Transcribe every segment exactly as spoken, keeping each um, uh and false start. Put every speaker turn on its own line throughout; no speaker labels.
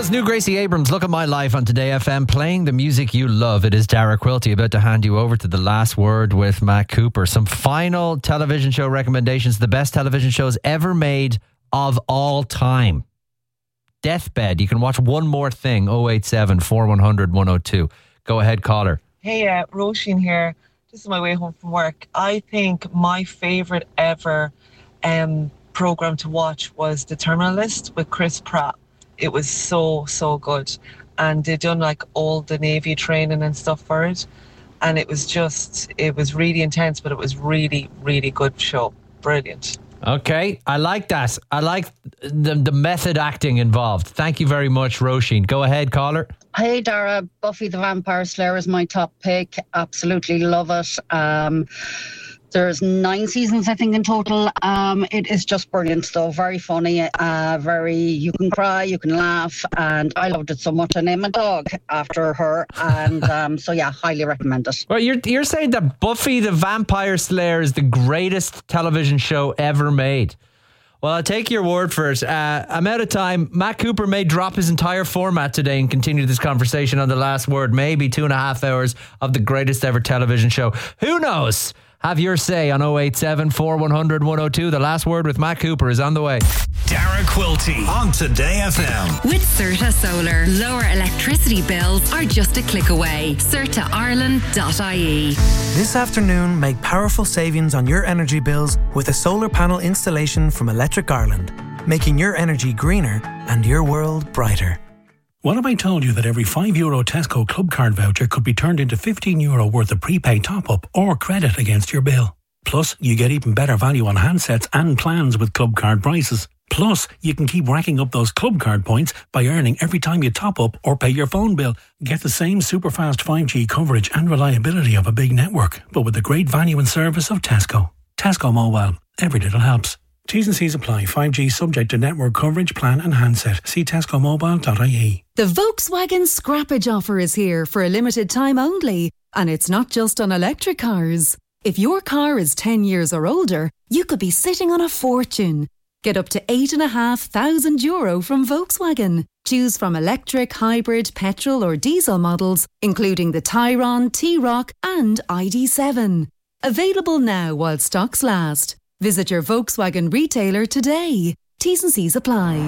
was new Gracie Abrams, Look at My Life on Today F M, playing the music you love. It is Dara Quilty about to hand you over to The Last Word with Matt Cooper. Some final television show recommendations, the best television shows ever made of all time. Deathbed. You can watch One More Thing, oh eight seven, four one hundred, one oh two. Go ahead, caller.
Hey, uh, Roisin here. This is my way home from work. I think my favourite ever um, programme to watch was The Terminal List with Chris Pratt. It was so, so good. And they done like all the Navy training and stuff for it. And it was just, it was really intense, but it was really, really good show. Brilliant.
Okay, I like that. I like the the method acting involved. Thank you very much, Roisin. Go ahead, caller.
Hey, Dara. Buffy the Vampire Slayer is my top pick. Absolutely love it. Um, there's nine seasons, I think, in total. Um, it is just brilliant, though. Very funny. Uh, very, you can cry, you can laugh. And I loved it so much. I named a dog after her. And um, so, yeah, highly recommend it.
Well, you're, you're saying that Buffy the Vampire Slayer is the greatest television show ever made. Well, I'll take your word for it. Uh, I'm out of time. Matt Cooper may drop his entire format today and continue this conversation on The Last Word. Maybe two and a half hours of the greatest ever television show. Who knows? Have your say on oh eight seven, four one hundred, one oh two. The Last Word with Matt Cooper is on the way.
Dara Quilty on Today F M.
With Certa Solar, lower electricity bills are just a click away. certa ireland dot I E.
This afternoon, make powerful savings on your energy bills with a solar panel installation from Electric Ireland, making your energy greener and your world brighter.
What if I told you that every five euro Tesco Club Card voucher could be turned into fifteen euro worth of prepaid top-up or credit against your bill? Plus, you get even better value on handsets and plans with Club Card prices. Plus, you can keep racking up those Club Card points by earning every time you top up or pay your phone bill. Get the same super fast five G coverage and reliability of a big network, but with the great value and service of Tesco. Tesco Mobile. Every little helps. T's and C's apply. five G subject to network coverage, plan and handset. See tesco mobile dot I E.
The Volkswagen Scrappage offer is here for a limited time only. And it's not just on electric cars. If your car is ten years or older, you could be sitting on a fortune. Get up to eight and a half thousand euro from Volkswagen. Choose from electric, hybrid, petrol or diesel models, including the Tayron, T-Roc and I D seven. Available now while stocks last. Visit your Volkswagen retailer today. T's and C's apply.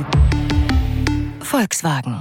Volkswagen.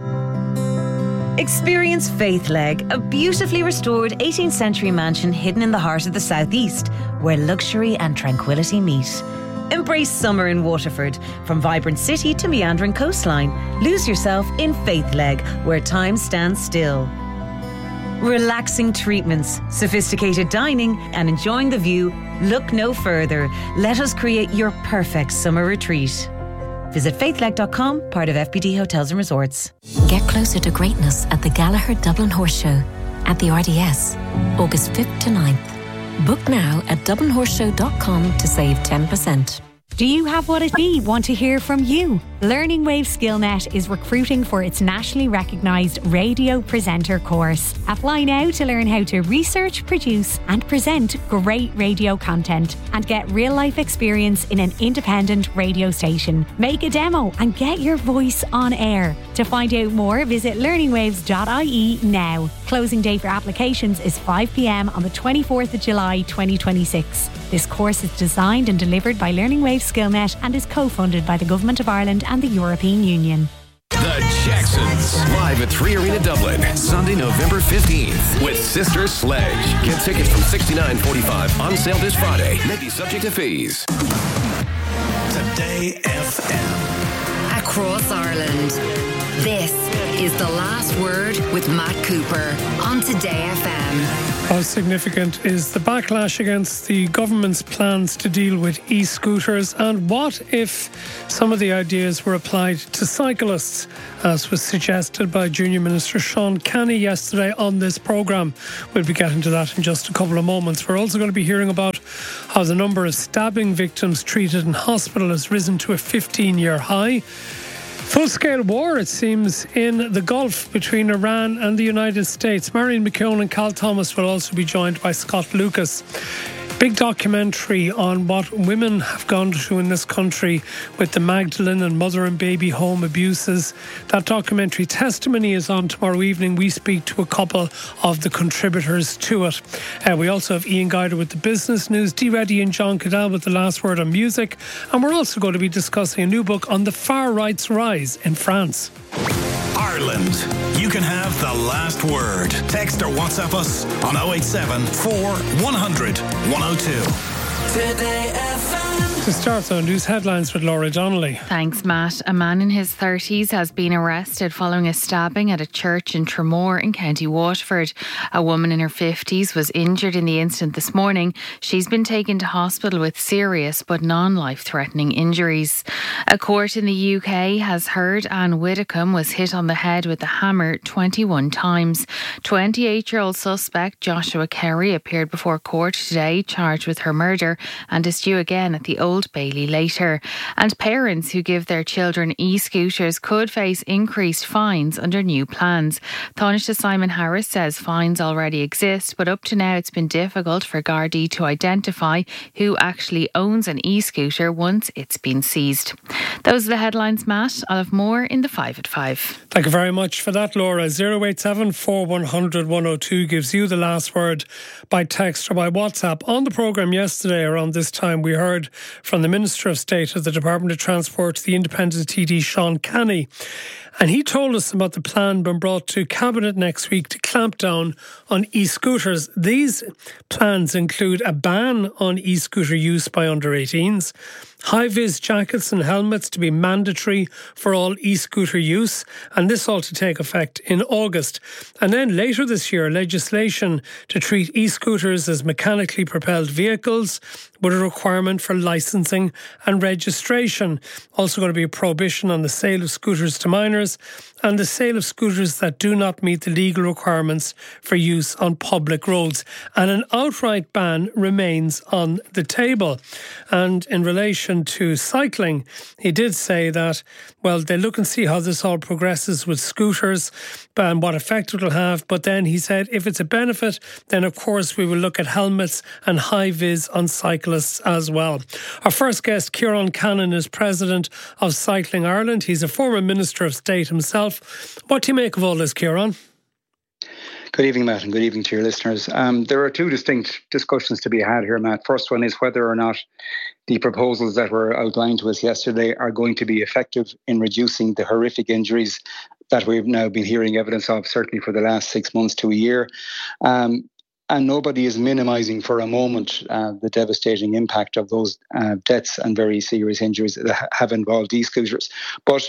Experience Faithleg, a beautifully restored eighteenth century mansion hidden in the heart of the southeast, where luxury and tranquility meet. Embrace summer in Waterford. From vibrant city to meandering coastline, lose yourself in Faithleg, where time stands still. Relaxing treatments, sophisticated dining, and enjoying the view. Look no further. Let us create your perfect summer retreat. Visit faithleg dot com, part of F B D Hotels and Resorts.
Get closer to greatness at the Gallagher Dublin Horse Show at the R D S, August fifth to ninth. Book now at dublin horse show dot com to save ten percent.
Do you have what it be? Want to hear from you? Learning Wave SkillNet is recruiting for its nationally recognised radio presenter course. Apply now to learn how to research, produce and present great radio content and get real-life experience in an independent radio station. Make a demo and get your voice on air. To find out more, visit learning waves dot I E now. Closing date for applications is five p.m. on the twenty-fourth of July twenty twenty-six. This course is designed and delivered by Learning Wave SkillNet and is co-funded by the Government of Ireland and the European Union.
The Jacksons, live at Three Arena Dublin, Sunday, November fifteenth, with Sister Sledge. Get tickets from sixty-nine forty-five, on sale this Friday. May be subject to fees. Today F M.
Across Ireland, this is The Last Word with Matt Cooper on Today F M.
How significant is the backlash against the government's plans to deal with e-scooters, and what if some of the ideas were applied to cyclists, as was suggested by Junior Minister Sean Canny yesterday on this programme? We'll be getting to that in just a couple of moments. We're also going to be hearing about how the number of stabbing victims treated in hospital has risen to a fifteen-year high. Full-scale war, it seems, in the Gulf between Iran and the United States. Marion McKeown and Cal Thomas will also be joined by Scott Lucas. Big documentary on what women have gone through in this country with the Magdalene and mother and baby home abuses. That documentary Testimony is on tomorrow evening. We speak to a couple of the contributors to it. Uh, we also have Ian Guider with the business news, Dee Reddy and John Cadell with the last word on music. And we're also going to be discussing a new book on the far right's rise in France.
Ireland. You can have the last word. Text or WhatsApp us on oh eight seven, four, one hundred, one oh two.
Today F M.
To start on news headlines with Laura Donnelly.
Thanks, Matt. A man in his thirties has been arrested following a stabbing at a church in Tramore in County Waterford. A woman in her fifties was injured in the incident this morning. She's been taken to hospital with serious but non-life-threatening injuries. A court in the U K has heard Anne Widdecombe was hit on the head with a hammer twenty-one times. twenty-eight-year-old suspect Joshua Kerry appeared before court today, charged with her murder, and is due again at the Old Bailey later. And parents who give their children e-scooters could face increased fines under new plans. Taoiseach Simon Harris says fines already exist, but up to now it's been difficult for Gardaí to identify who actually owns an e-scooter once it's been seized. Those are the headlines, Matt. I'll have more in the five at five.
Thank you very much for that, Laura. oh eight seven, four, one hundred, one oh two gives you the last word by text or by WhatsApp. On the programme yesterday around this time, we heard from the Minister of State of the Department of Transport, the Independent T D Sean Canny. And he told us about the plan being brought to Cabinet next week to clamp down on e-scooters. These plans include a ban on e-scooter use by under eighteens, high-vis jackets and helmets to be mandatory for all e-scooter use, and this all to take effect in August. And then later this year, legislation to treat e-scooters as mechanically propelled vehicles with a requirement for licensing and registration. Also going to be a prohibition on the sale of scooters to minors and the sale of scooters that do not meet the legal requirements for use on public roads. And an outright ban remains on the table. And in relation to cycling, he did say that, well, they look and see how this all progresses with scooters and what effect it will have. But then he said if it's a benefit, then of course we will look at helmets and high-vis on cyclists as well. Our first guest, Ciarán Cannon, is president of Cycling Ireland. He's a former Minister of State himself. What do you make of all this, Ciarán?
Good evening, Matt, and good evening to your listeners. Um, there are two distinct discussions to be had here, Matt. First one is whether or not the proposals that were outlined to us yesterday are going to be effective in reducing the horrific injuries that we've now been hearing evidence of, certainly for the last six months to a year. Um, and nobody is minimising for a moment uh, the devastating impact of those uh, deaths and very serious injuries that have involved e-scooters. But,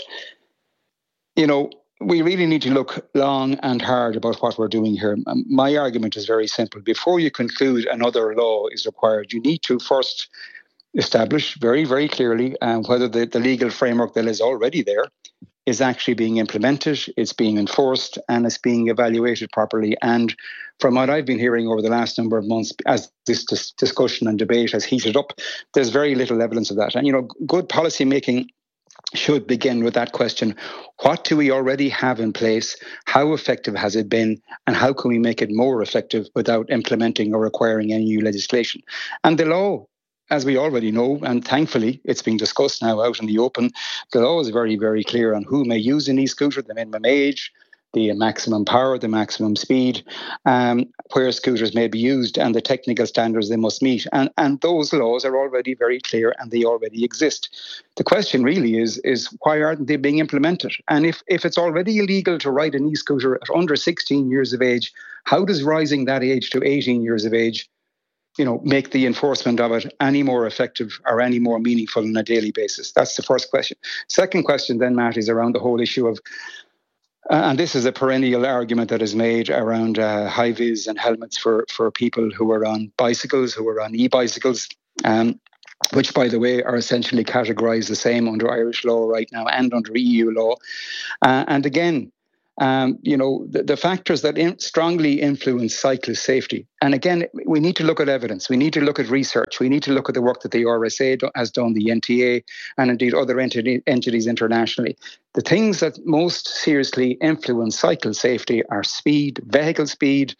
you know, we really need to look long and hard about what we're doing here. My argument is very simple. Before you conclude another law is required, you need to first establish very, very clearly um, whether the, the legal framework that is already there is actually being implemented, it's being enforced, and it's being evaluated properly. And from what I've been hearing over the last number of months, as this dis- discussion and debate has heated up, there's very little evidence of that. And, you know, good policy making should begin with that question. What do we already have in place? How effective has it been? And how can we make it more effective without implementing or requiring any new legislation? And the law, as we already know, and thankfully it's being discussed now out in the open, the law is very, very clear on who may use an e-scooter, the minimum age, the maximum power, the maximum speed, um, where scooters may be used, and the technical standards they must meet. And, and those laws are already very clear and they already exist. The question really is, is why aren't they being implemented? And if, if it's already illegal to ride an e-scooter at under sixteen years of age, how does rising that age to eighteen years of age, you know, make the enforcement of it any more effective or any more meaningful on a daily basis? That's the first question. Second question then, Matt, is around the whole issue of Uh, and this is a perennial argument that is made around uh, high-vis and helmets for, for people who are on bicycles, who are on e-bicycles, um, which, by the way, are essentially categorised the same under Irish law right now and under E U law. Uh, and again, um, you know, the, the factors that in, strongly influence cyclist safety. And again, we need to look at evidence. We need to look at research. We need to look at the work that the R S A do, has done, the N T A, and indeed other entity, entities internationally. The things that most seriously influence cycle safety are speed, vehicle speed,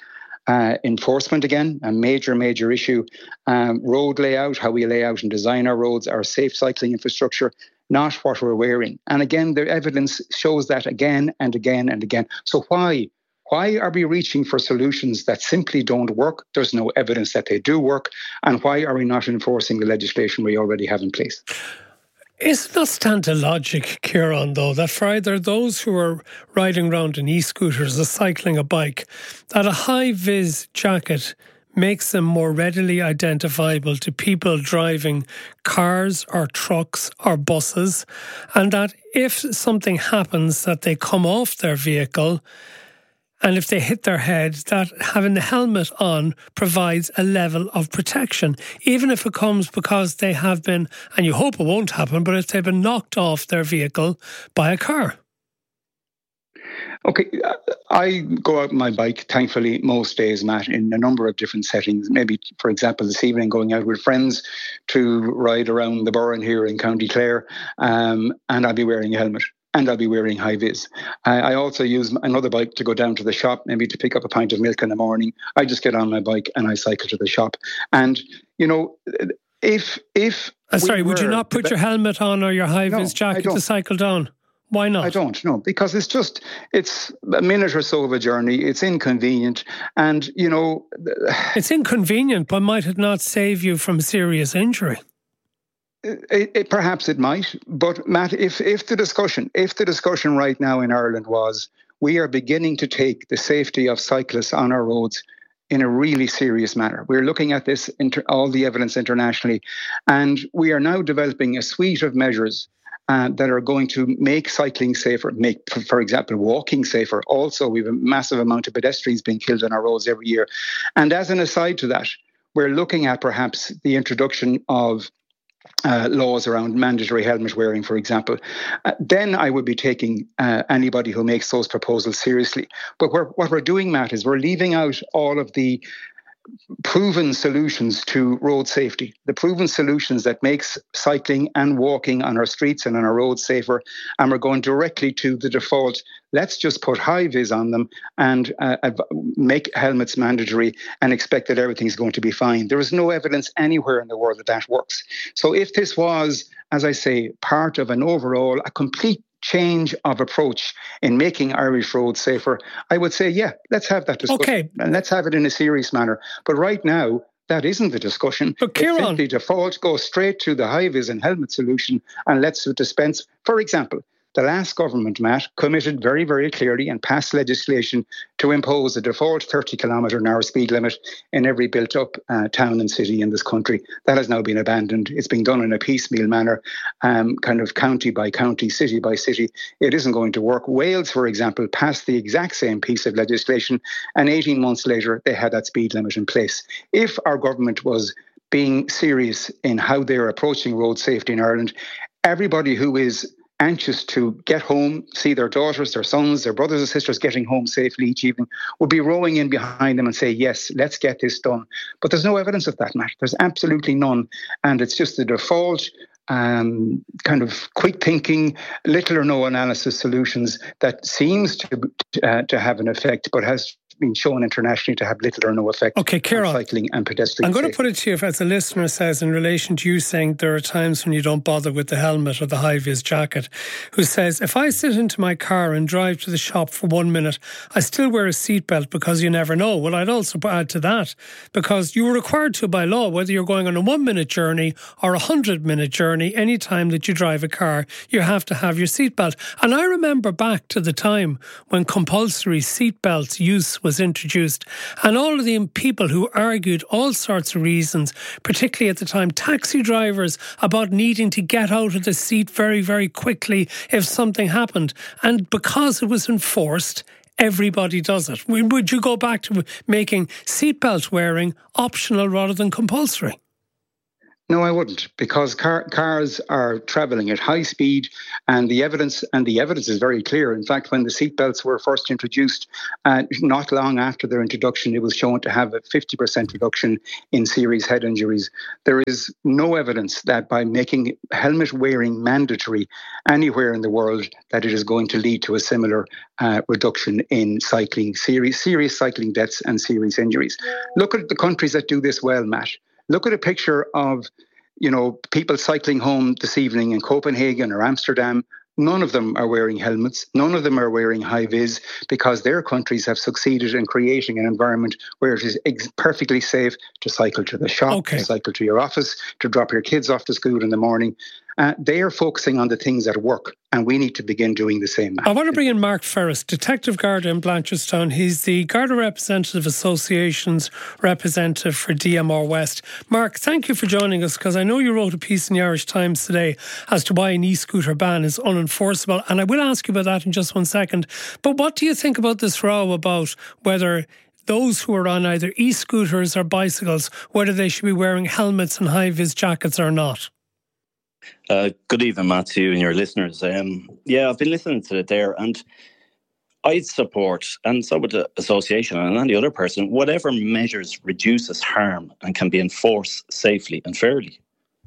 Uh, enforcement, again, a major, major issue. Um, road layout, how we lay out and design our roads, our safe cycling infrastructure, not what we're wearing. And again, the evidence shows that again and again and again. So why? Why are we reaching for solutions that simply don't work? There's no evidence that they do work. And why are we not enforcing the legislation we already have in place?
Is it not stand to logic, Kieran, though, that for either those who are riding around in e-scooters or cycling a bike, that a high-vis jacket makes them more readily identifiable to people driving cars or trucks or buses, and that if something happens that they come off their vehicle and if they hit their head, that having the helmet on provides a level of protection, even if it comes because they have been, and you hope it won't happen, but if they've been knocked off their vehicle by a car?
Okay, I go out on my bike, thankfully, most days, Matt, in a number of different settings. Maybe, for example, this evening, going out with friends to ride around the Burren here in County Clare, um, and I'll be wearing a helmet. And I'll be wearing high-vis. I, I also use another bike to go down to the shop, maybe to pick up a pint of milk in the morning. I just get on my bike and I cycle to the shop. And, you know, if... if
uh, sorry, would you not put your helmet on or your high-vis no, jacket to cycle down? Why not?
I don't, no, because it's just, it's a minute or so of a journey. It's inconvenient. And, you know...
It's inconvenient, but might it not save you from serious injury?
It, it, perhaps it might, but Matt, if if the discussion, if the discussion right now in Ireland was, we are beginning to take the safety of cyclists on our roads in a really serious manner. We're looking at this, inter, all the evidence internationally, and we are now developing a suite of measures uh, that are going to make cycling safer, make, for example, walking safer. Also, we have a massive amount of pedestrians being killed on our roads every year. And as an aside to that, we're looking at perhaps the introduction of Uh, laws around mandatory helmet wearing, for example, uh, then I would be taking uh, anybody who makes those proposals seriously. But we're, what we're doing, Matt, is we're leaving out all of the proven solutions to road safety, the proven solutions that makes cycling and walking on our streets and on our roads safer, and we're going directly to the default. Let's just put high-vis on them and uh, make helmets mandatory and expect that everything's going to be fine. There is no evidence anywhere in the world that that works. So if this was, as I say, part of an overall, a complete change of approach in making Irish roads safer, I would say, yeah, let's have that discussion.
Okay.
And let's have it in a serious manner. But right now, that isn't the discussion.
But Kieran,
it's simply default, go straight to the high-vis and helmet solution, and let's dispense. For example, the last government, Matt, committed very, very clearly and passed legislation to impose a default thirty kilometre an hour speed limit in every built-up uh, town and city in this country. That has now been abandoned. It's being done in a piecemeal manner, um, kind of county by county, city by city. It isn't going to work. Wales, for example, passed the exact same piece of legislation, and eighteen months later, they had that speed limit in place. If our government was being serious in how they're approaching road safety in Ireland, everybody who is anxious to get home, see their daughters, their sons, their brothers and sisters getting home safely each evening, would be rowing in behind them and say, yes, let's get this done. But there's no evidence of that, Matt. There's absolutely none. And it's just the default um, kind of quick thinking, little or no analysis solutions that seems to uh, to have an effect, but has been shown internationally to have little or no effect
okay, Kieran,
on cycling and pedestrian
I'm going
safety.
to put it to you, as a listener says, in relation to you saying there are times when you don't bother with the helmet or the high-vis jacket, who says, if I sit into my car and drive to the shop for one minute, I still wear a seatbelt because you never know. Well, I'd also add to that, because you were required to by law, whether you're going on a one-minute journey or a hundred-minute journey, any time that you drive a car, you have to have your seatbelt. And I remember back to the time when compulsory seatbelt use was was introduced, and all of the people who argued all sorts of reasons, particularly at the time, taxi drivers, about needing to get out of the seat very, very quickly if something happened. And because it was enforced, everybody does it. Would you go back to making seatbelt wearing optional rather than compulsory?
No, I wouldn't, because car, cars are travelling at high speed, and the evidence and the evidence is very clear. In fact, when the seatbelts were first introduced, uh, not long after their introduction, it was shown to have a fifty percent reduction in serious head injuries. There is no evidence that by making helmet wearing mandatory anywhere in the world that it is going to lead to a similar uh, reduction in cycling, serious, serious cycling deaths and serious injuries. Look at the countries that do this well, Matt. Look at a picture of, you know, people cycling home this evening in Copenhagen or Amsterdam. None of them are wearing helmets. None of them are wearing high-vis, because their countries have succeeded in creating an environment where it is ex- perfectly safe to cycle to the shop, okay. to cycle to your office, to drop your kids off to school in the morning. Uh, they are focusing on the things that work, and we need to begin doing the same.
I want to bring in Mark Ferris, Detective Garda in Blanchardstown. He's the Garda Representative Association's representative for D M R West. Mark, thank you for joining us, because I know you wrote a piece in the Irish Times today as to why an e-scooter ban is unenforceable, and I will ask you about that in just one second. But what do you think about this row about whether those who are on either e-scooters or bicycles, whether they should be wearing helmets and high-vis jackets or not?
Uh, good evening, Matthew, and your listeners. Um, yeah, I've been listening to it there, and I'd support, and so would the association and any other person, whatever measures reduces harm and can be enforced safely and fairly.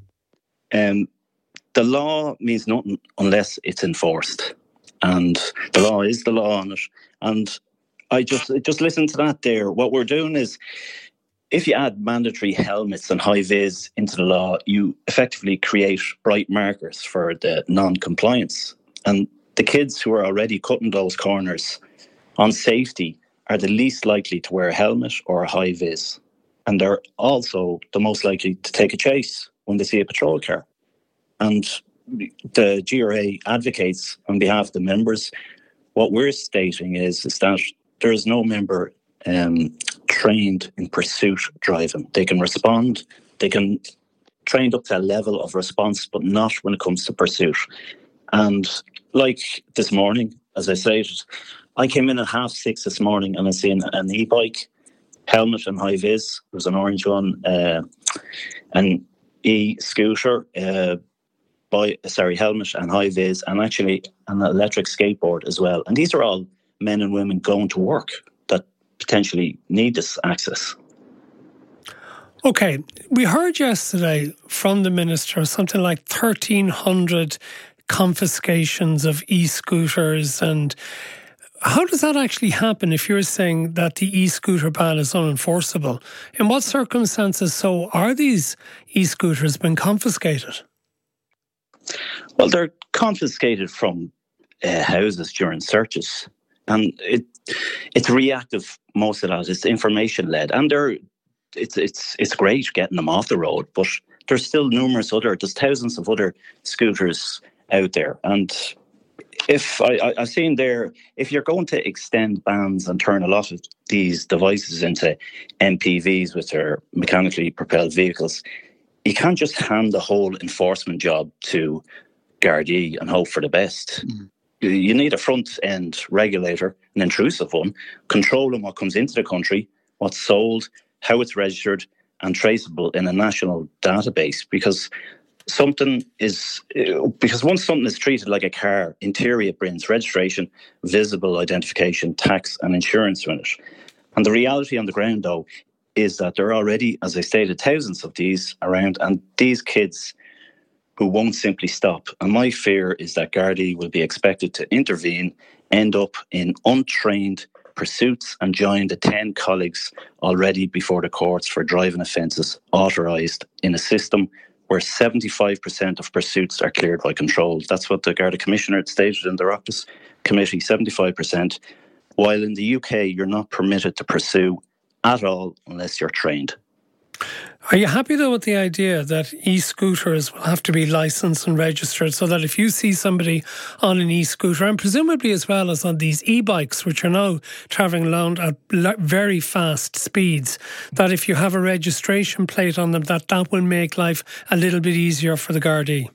Um, the law means nothing unless it's enforced, and the law is the law on it. And I just just listen to that there. What we're doing is, if you add mandatory helmets and high-vis into the law, you effectively create bright markers for the non-compliance. And the kids who are already cutting those corners on safety are the least likely to wear a helmet or a high-vis. And they're also the most likely to take a chase when they see a patrol car. And the G R A advocates on behalf of the members. What we're stating is, is that there is no member Um, trained in pursuit driving. They can respond, they can trained up to a level of response, but not when it comes to pursuit. And like this morning, as I said, I came in at half six this morning and I seen an e-bike, helmet and high vis. There was an orange one, uh, an e-scooter, uh, by sorry, helmet and high vis, and actually an electric skateboard as well. And these are all men and women going to work that potentially need this access.
Okay, we heard yesterday from the Minister something like thirteen hundred confiscations of e-scooters. And how does that actually happen if you're saying that the e-scooter ban is unenforceable? In what circumstances so are these e-scooters been confiscated?
Well, they're confiscated from uh, houses during searches. And it it's reactive, most of that. It's information-led. And they're It's it's it's great getting them off the road, but there's still numerous other, there's thousands of other scooters out there. And if I, I, I've seen there, if you're going to extend bans and turn a lot of these devices into M P Vs, which are mechanically propelled vehicles, you can't just hand the whole enforcement job to Gardaí and hope for the best. Mm. You need a front-end regulator, an intrusive one, controlling what comes into the country, what's sold, how it's registered and traceable in a national database, because something is because once something is treated like a car, in theory it brings registration, visible identification, tax and insurance in it. And the reality on the ground, though, is that there are already, as I stated, thousands of these around, and these kids who won't simply stop. And my fear is that Gardaí will be expected to intervene, end up in untrained pursuits and join the ten colleagues already before the courts for driving offences authorised in a system where seventy-five percent of pursuits are cleared by controls. That's what the Garda Commissioner stated in the Oireachtas Committee, seventy-five percent. While in the U K, you're not permitted to pursue at all unless you're trained.
Are you happy, though, with the idea that e-scooters will have to be licensed and registered, so that if you see somebody on an e-scooter, and presumably as well as on these e-bikes, which are now travelling around at very fast speeds, that if you have a registration plate on them, that that will make life a little bit easier for the Gardaí?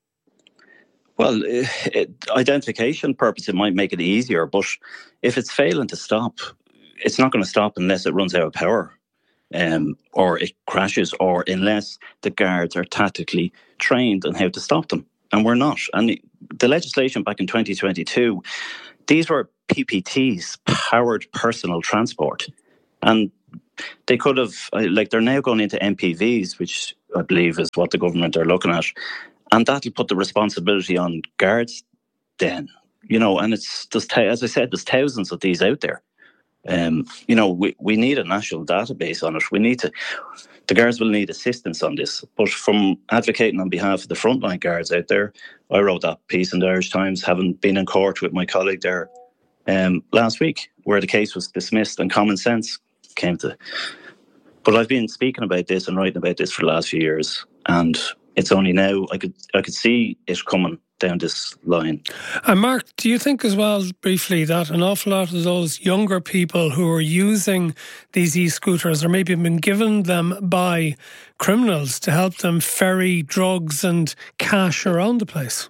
Well, it, identification purpose, it might make it easier, but if it's failing to stop, it's not going to stop unless it runs out of power. um, or it crashes, or unless the guards are tactically trained on how to stop them. And we're not. And the, the legislation back in twenty twenty-two, these were P P Ts, powered personal transport. And they could have, like they're now going into M P Vs, which I believe is what the government are looking at. And that'll put the responsibility on guards then, you know, and it's just, as I said, there's thousands of these out there. Um, you know, we, we need a national database on it. We need to, the guards will need assistance on this. But from advocating on behalf of the frontline guards out there, I wrote that piece in the Irish Times, having been in court with my colleague there um, last week, where the case was dismissed and common sense came to. But I've been speaking about this and writing about this for the last few years, and it's only now I could I could see it coming down this line.
And Mark, do you think as well, briefly, that an awful lot of those younger people who are using these e-scooters or maybe have been given them by criminals to help them ferry drugs and cash around the place?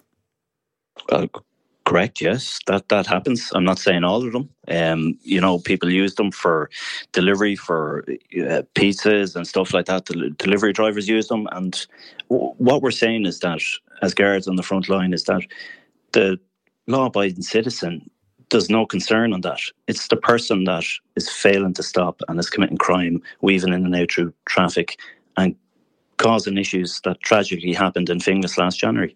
Uh, correct, yes. That that happens. I'm not saying all of them. Um, you know, people use them for delivery, for uh, pizzas and stuff like that. Del- delivery drivers use them. And w- what we're saying is that, as guards on the front line, is that the law-abiding citizen does no concern on that. It's the person that is failing to stop and is committing crime, weaving in and out through traffic and causing issues that tragically happened in Finglas last January.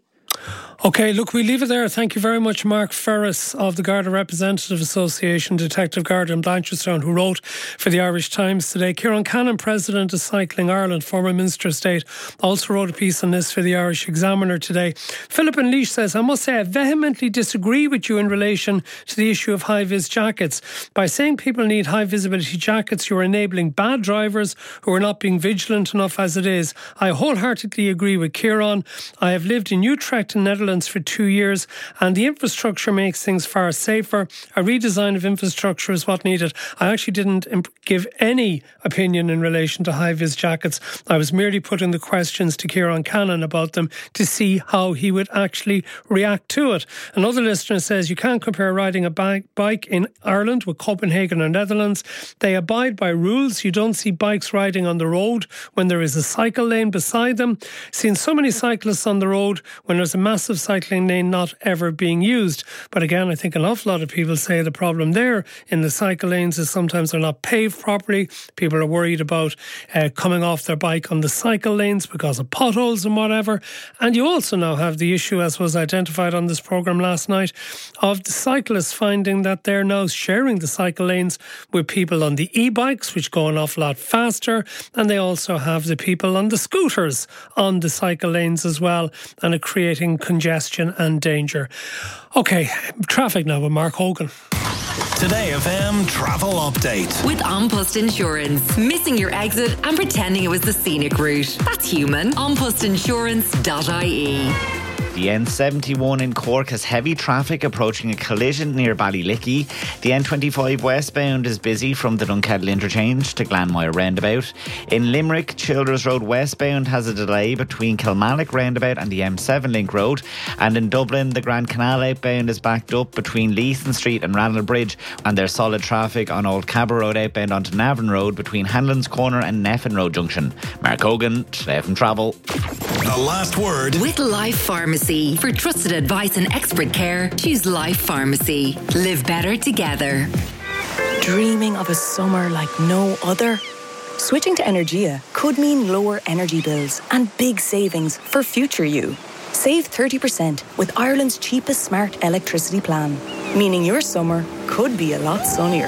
OK, look, we leave it there. Thank you very much, Mark Ferris of the Garda Representative Association, Detective Garda in Blanchardstown, who wrote for the Irish Times today. Ciarán Cannon, President of Cycling Ireland, former Minister of State, also wrote a piece on this for the Irish Examiner today. Philip in Laois says, I must say I vehemently disagree with you in relation to the issue of high-vis jackets. By saying people need high-visibility jackets, you're enabling bad drivers who are not being vigilant enough as it is. I wholeheartedly agree with Ciarán. I have lived in Utrecht in Netherlands for two years and the infrastructure makes things far safer. A redesign of infrastructure is what needed. I actually didn't imp- give any opinion in relation to high-vis jackets. I was merely putting the questions to Ciarán Cannon about them to see how he would actually react to it. Another listener says you can't compare riding a bike, bike in Ireland with Copenhagen or Netherlands. They abide by rules. You don't see bikes riding on the road when there is a cycle lane beside them. Seen so many cyclists on the road when there's a massive cycling lane not ever being used. But again, I think an awful lot of people say the problem there in the cycle lanes is sometimes they're not paved properly. People are worried about uh, coming off their bike on the cycle lanes because of potholes and whatever. And you also now have the issue, as was identified on this programme last night, of the cyclists finding that they're now sharing the cycle lanes with people on the e-bikes, which go an awful lot faster. And they also have the people on the scooters on the cycle lanes as well, and are creating congestion and danger. OK, traffic now with Mark Hogan.
Today F M travel update.
With An Post Insurance. Missing your exit and pretending it was the scenic route. That's human. an post insurance dot I E.
The N seventy-one in Cork has heavy traffic approaching a collision near Ballylickey. The N twenty-five westbound is busy from the Dunkettle interchange to Glanmire roundabout. In Limerick, Childers Road westbound has a delay between Kilmallock roundabout and the M seven link road. And in Dublin, the Grand Canal outbound is backed up between Leeson Street and Randall Bridge. And there's solid traffic on Old Cabot Road outbound onto Navan Road between Hanlon's Corner and Neffin Road Junction. Mark Hogan, Today F M Travel.
The last word.
With Life Pharmacy. For trusted advice and expert care, choose Life Pharmacy. Live better together.
Dreaming of a summer like no other? Switching to Energia could mean lower energy bills and big savings for future you. Save thirty percent with Ireland's cheapest smart electricity plan, meaning your summer could be a lot sunnier.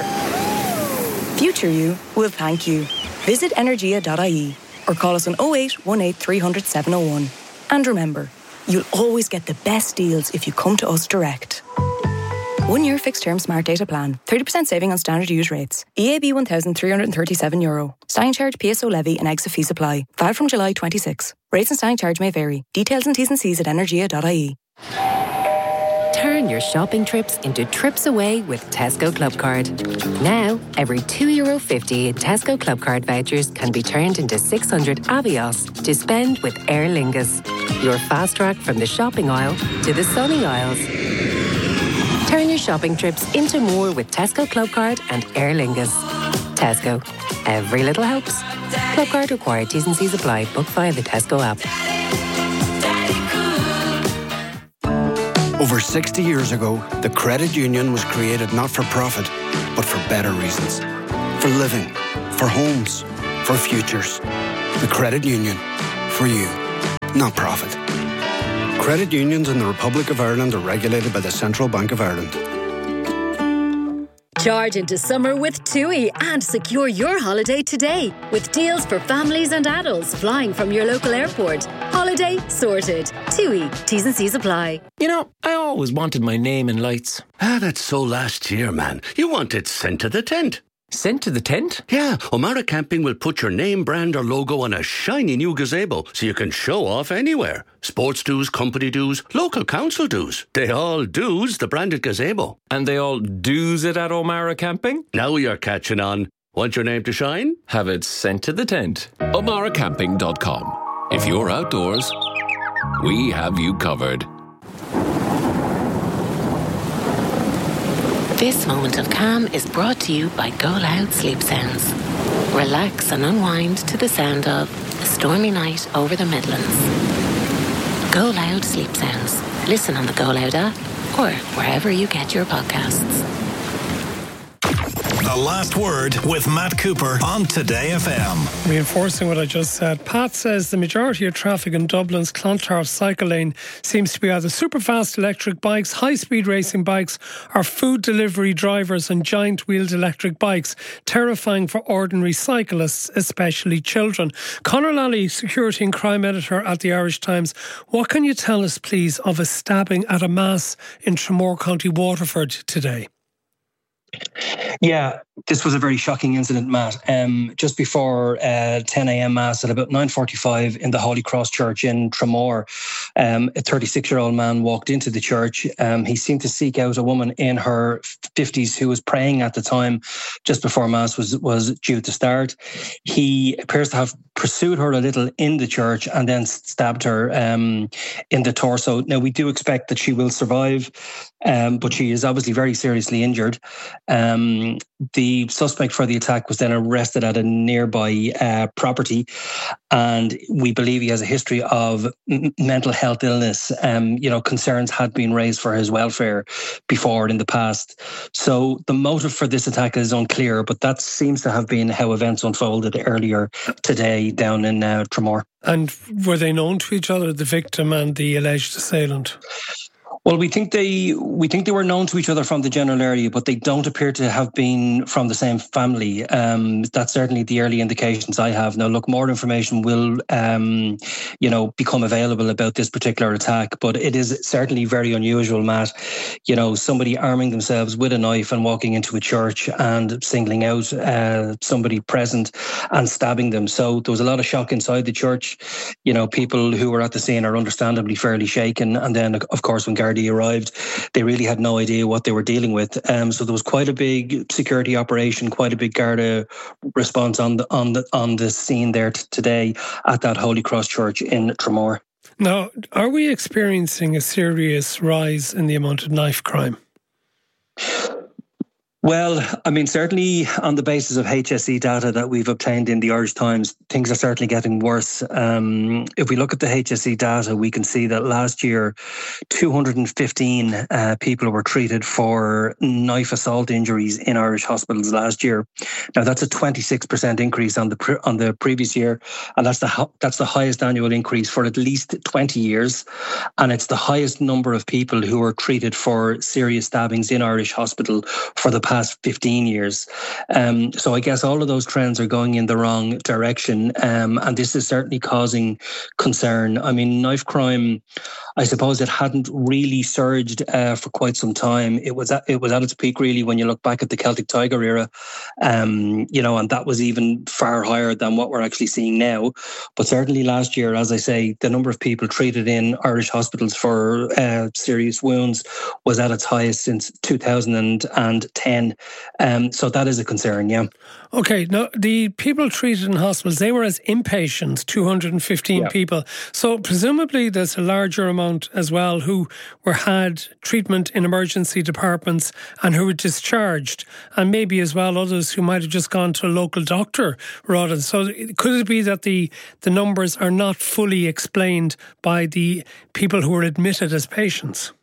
Future you will thank you. Visit energia dot I E or call us on oh eight one eight three hundred seven oh one. And remember, you'll always get the best deals if you come to us direct. One year fixed term smart data plan. thirty percent saving on standard use rates. E A B one thousand three hundred thirty-seven euro. Standing charge, P S O levy and exit fees apply. Valid from July twenty-sixth. Rates and standing charge may vary. Details and T's and C's at energia dot I E.
Turn your shopping trips into trips away with Tesco Clubcard. Now, every two euro fifty in Tesco Clubcard vouchers can be turned into six hundred Avios to spend with Aer Lingus. Your fast track from the shopping aisle to the sunny aisles. Turn your shopping trips into more with Tesco Clubcard and Aer Lingus. Tesco. Every little helps. Club card required. T's and C's apply. Book via the Tesco app.
Over sixty years ago, the credit union was created not for profit, but for better reasons. For living, for homes, for futures. The credit union. For you, not profit. Credit unions in the Republic of Ireland are regulated by the Central Bank of Ireland.
Charge into summer with TUI and secure your holiday today with deals for families and adults flying from your local airport. Holiday sorted. TUI. T's and C's apply.
You know, I always wanted my name in lights.
Ah, that's so last year, man. You want it sent to the tent.
Sent to the tent?
Yeah, O'Mara Camping will put your name, brand or logo on a shiny new gazebo so you can show off anywhere. Sports dues, company dues, local council dues. They all dues the branded gazebo.
And they all dues it at O'Mara Camping?
Now you're catching on. Want your name to shine?
Have it sent to the tent.
O'Mara Camping dot com. If you're outdoors, we have you covered.
This moment of calm is brought to you by Go Loud Sleep Sounds. Relax and unwind to the sound of A Stormy Night Over the Midlands. Go Loud Sleep Sounds. Listen on the Go Loud app or wherever you get your podcasts.
The Last Word with Matt Cooper on Today F M.
Reinforcing what I just said, Pat says the majority of traffic in Dublin's Clontarf cycle lane seems to be either super-fast electric bikes, high-speed racing bikes, or food delivery drivers and giant-wheeled electric bikes, terrifying for ordinary cyclists, especially children. Conor Lally, security and crime editor at the Irish Times, what can you tell us, please, of a stabbing at a mass in Tramore, County Waterford today?
Yeah, this was a very shocking incident, Matt. Um, just before uh, ten a.m. Mass at about nine forty-five in the Holy Cross Church in Tramore, um, a thirty-six-year-old man walked into the church. Um, he seemed to seek out a woman in her fifties who was praying at the time, just before Mass was, was due to start. He appears to have pursued her a little in the church and then stabbed her um, in the torso. Now, we do expect that she will survive, um, but she is obviously very seriously injured. Um, the suspect for the attack was then arrested at a nearby uh, property, and we believe he has a history of m- mental health illness. Um, you know, concerns had been raised for his welfare before in the past. So the motive for this attack is unclear, but that seems to have been how events unfolded earlier today down in uh, Tramore.
And were they known to each other, the victim and the alleged assailant?
Well, we think they we think they were known to each other from the general area, but they don't appear to have been from the same family. Um, that's certainly the early indications I have. Now, look, more information will, um, you know, become available about this particular attack, but it is certainly very unusual, Matt. You know, somebody arming themselves with a knife and walking into a church and singling out uh, somebody present and stabbing them. So there was a lot of shock inside the church. You know, people who were at the scene are understandably fairly shaken. And then, of course, when Gardaí arrived, they really had no idea what they were dealing with. Um, so there was quite a big security operation, quite a big Garda response on the on the on the scene there t- today at that Holy Cross Church in Tramore.
Now, are we experiencing a serious rise in the amount of knife crime?
Well, I mean, certainly on the basis of H S E data that we've obtained in the Irish Times, things are certainly getting worse. Um, if we look at the H S E data, we can see that last year, two hundred fifteen uh, people were treated for knife assault injuries in Irish hospitals last year. Now, that's a twenty-six percent increase on the pre- on the previous year, and that's the ho- that's the highest annual increase for at least twenty years, and it's the highest number of people who were treated for serious stabbings in Irish hospital for the past past fifteen years. Um, so I guess all of those trends are going in the wrong direction. Um, and this is certainly causing concern. I mean, knife crime, I suppose it hadn't really surged uh, for quite some time. It was at, it was at its peak, really, when you look back at the Celtic Tiger era, um, you know, and that was even far higher than what we're actually seeing now. But certainly last year, as I say, the number of people treated in Irish hospitals for uh, serious wounds was at its highest since two thousand ten. in. Um, so that is a concern, yeah.
Okay, now the people treated in hospitals, they were as inpatients, two hundred fifteen yeah. people. So presumably there's a larger amount as well who were had treatment in emergency departments and who were discharged, and maybe as well others who might have just gone to a local doctor rather. So could it be that the, the numbers are not fully explained by the people who were admitted as patients?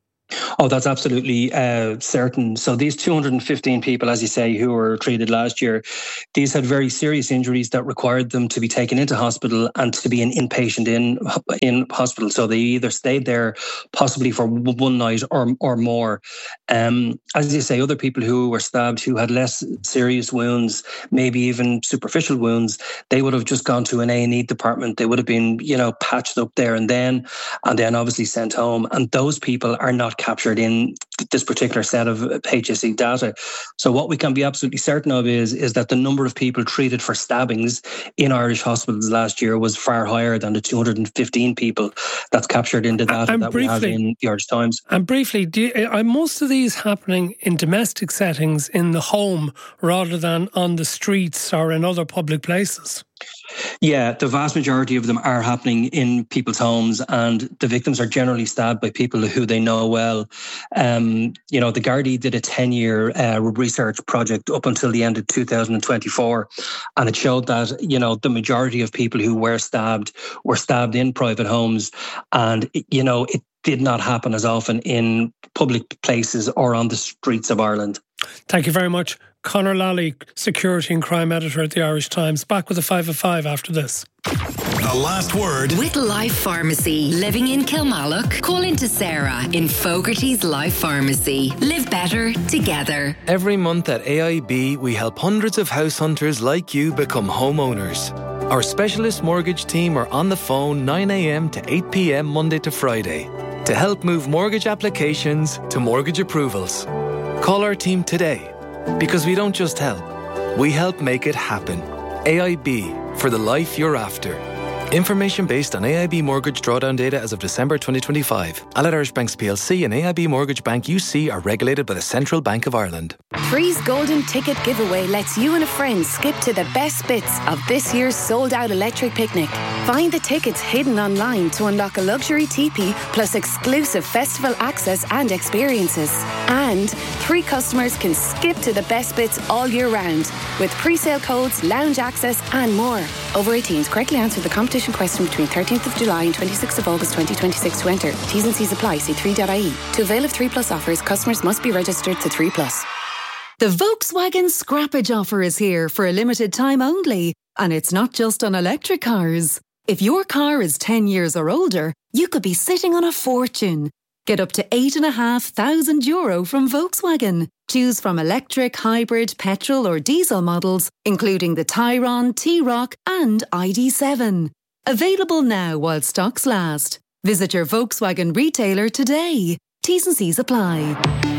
Oh, that's absolutely uh, certain. So these two hundred fifteen people, as you say, who were treated last year, these had very serious injuries that required them to be taken into hospital and to be an inpatient in in hospital. So they either stayed there possibly for one night or or more. Um, as you say, other people who were stabbed, who had less serious wounds, maybe even superficial wounds, they would have just gone to an A and E department. They would have been, you know, patched up there and then, and then obviously sent home. And those people are not captured in this particular set of H S E data. So what we can be absolutely certain of is, is that the number of people treated for stabbings in Irish hospitals last year was far higher than the two hundred fifteen people that's captured in the data and that briefly, we have in the Irish Times.
And briefly, do you, are most of these happening in domestic settings in the home rather than on the streets or in other public places?
Yeah, the vast majority of them are happening in people's homes, and the victims are generally stabbed by people who they know well. Um, you know, the Gardaí did a ten-year uh, research project up until the end of two thousand twenty-four, and it showed that, you know, the majority of people who were stabbed were stabbed in private homes, and, you know, it did not happen as often in public places or on the streets of Ireland.
Thank you very much. Conor Lally, Security and Crime Editor at the Irish Times. Back with a five of five after this.
The last word.
With Life Pharmacy. Living in Kilmallock? Call into Sarah in Fogarty's Life Pharmacy. Live better together.
Every month at A I B, we help hundreds of house hunters like you become homeowners. Our specialist mortgage team are on the phone nine a.m. to eight p.m. Monday to Friday to help move mortgage applications to mortgage approvals. Call our team today, because we don't just help, we help make it happen. A I B, for the life you're after. Information based on A I B mortgage drawdown data as of December twenty twenty-five. Allied Irish Banks P L C and A I B Mortgage Bank U C are regulated by the Central Bank of Ireland.
Three's Golden Ticket Giveaway lets you and a friend skip to the best bits of this year's sold-out electric picnic. Find the tickets hidden online to unlock a luxury teepee plus exclusive festival access and experiences. And three customers can skip to the best bits all year round with pre-sale codes, lounge access and more. Over eighteens, correctly answer the competition question between thirteenth of July and twenty-sixth of August twenty twenty-six to enter. T's and C's apply. See three dot I E. To avail of three plus offers, customers must be registered to three plus.
The Volkswagen Scrappage offer is here for a limited time only, and it's not just on electric cars. If your car is ten years or older, you could be sitting on a fortune. Get up to eight and a half thousand euro from Volkswagen. Choose from electric, hybrid, petrol or diesel models, including the Tayron, T-Roc and I D seven. Available now while stocks last. Visit your Volkswagen retailer today. T's and C's apply.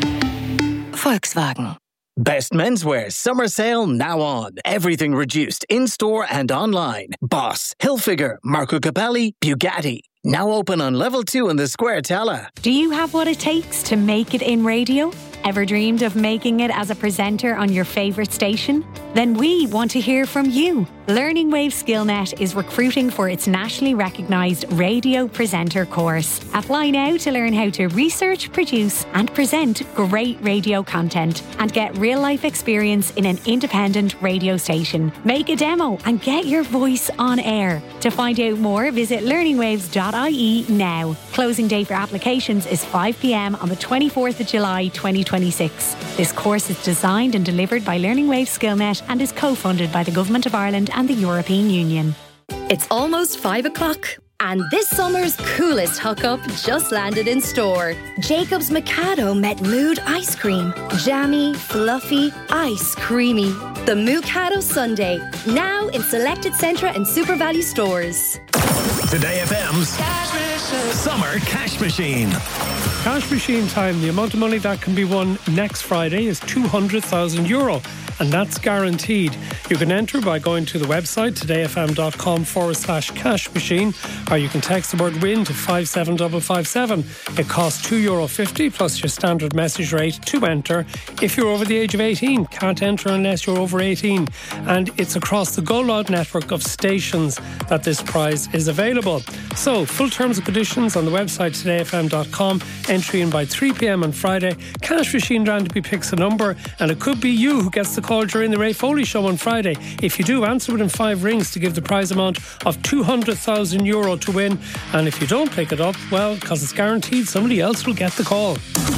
Volkswagen. Best menswear summer sale now on. Everything reduced in-store and online. Boss, Hilfiger, Marco Capelli, Bugatti. Now open on level two in the Square Tala.
Do you have what it takes to make it in radio? Ever dreamed of making it as a presenter on your favourite station? Then we want to hear from you. Learning Wave SkillNet is recruiting for its nationally recognised radio presenter course. Apply now to learn how to research, produce and present great radio content and get real-life experience in an independent radio station. Make a demo and get your voice on air. To find out more, visit learning waves dot I E now. Closing date for applications is five p.m. on the twenty-fourth of July twenty twenty-six. This course is designed and delivered by Learning Wave SkillNet and is co-funded by the Government of Ireland and the European Union.
It's almost five o'clock. And this summer's coolest hookup just landed in store. Jacob's Mikado met Mood Ice Cream. Jammy, fluffy, ice creamy. The Mikado Sundae, now in selected Centra and Super Value stores.
Today F M's Summer Cash Machine.
Cash machine time. The amount of money that can be won next Friday is two hundred thousand euro. And that's guaranteed. You can enter by going to the website todayfm.com forward slash cash machine, or you can text the word win to five seven five five seven. It costs two euro fifty plus your standard message rate to enter. If you're over the age of eighteen, can't enter unless you're over eighteen. And it's across the Go Loud network of stations that this prize is available. So, full terms and conditions on the website today f m dot com. Entry in by three p.m. on Friday. Cash machine randomly picks a number, and it could be you who gets the call during the Ray Foley show on Friday. If you do, answer within five rings to give the prize amount of two hundred thousand euro to win. And if you don't pick it up, well, because it's guaranteed, somebody else will get the call.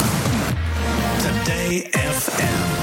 Today F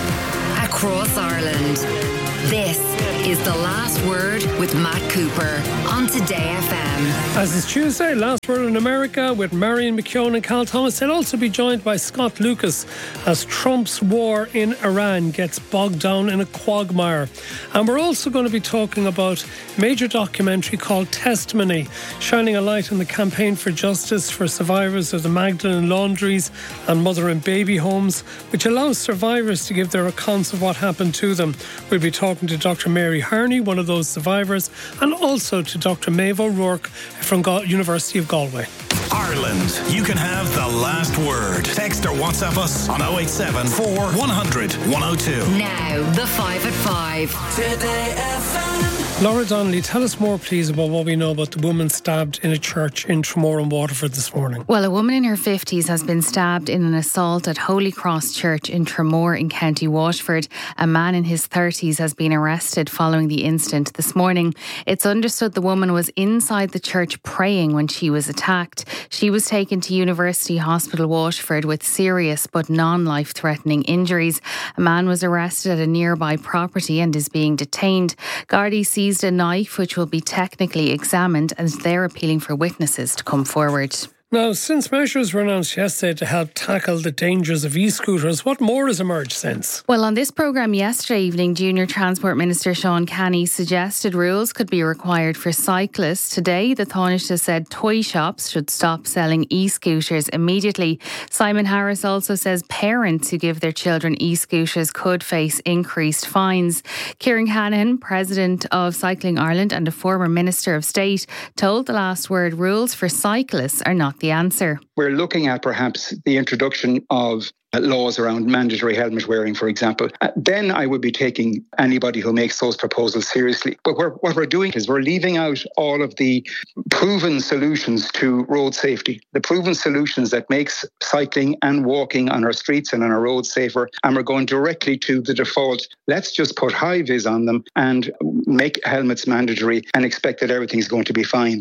M.
Across Ireland, this is The Last Word with Matt Cooper on Today F M.
As is Tuesday, Last Word in America with Marion McKeown and Cal Thomas. They'll also be joined by Scott Lucas as Trump's war in Iran gets bogged down in a quagmire. And we're also going to be talking about a major documentary called Testimony, shining a light on the campaign for justice for survivors of the Magdalene laundries and mother and baby homes, which allows survivors to give their accounts of what happened to them. We'll be talking to Doctor Mary Harney, one of those survivors, and also to Doctor Maeve O'Rourke from Go- University of Galway.
Ireland, you can have the last word. Text or WhatsApp us on oh eight seven, four, one hundred, one oh two.
Now, the five at five. Today F M.
Laura Donnelly, tell us more, please, about what we know about the woman stabbed in a church in Tramore and Waterford this morning.
Well, a woman in her fifties has been stabbed in an assault at Holy Cross Church in Tramore in County Waterford. A man in his thirties has been arrested following the incident this morning. It's understood the woman was inside the church praying when she was attacked. She was taken to University Hospital Waterford with serious but non-life-threatening injuries. A man was arrested at a nearby property and is being detained. Gardaí seized a knife which will be technically examined, and they're appealing for witnesses to come forward.
Now, since measures were announced yesterday to help tackle the dangers of e-scooters, what more has emerged since?
Well, on this programme yesterday evening, Junior Transport Minister Sean Canny suggested rules could be required for cyclists. Today, the Taoiseach said toy shops should stop selling e-scooters immediately. Simon Harris also says parents who give their children e-scooters could face increased fines. Kieran Hannan, President of Cycling Ireland and a former Minister of State, told The Last Word rules for cyclists are not the answer.
We're looking at perhaps the introduction of laws around mandatory helmet wearing, for example. Uh, then I would be taking anybody who makes those proposals seriously. But we're, what we're doing is we're leaving out all of the proven solutions to road safety, the proven solutions that makes cycling and walking on our streets and on our roads safer, and we're going directly to the default. Let's just put high vis on them and make helmets mandatory and expect that everything's going to be fine.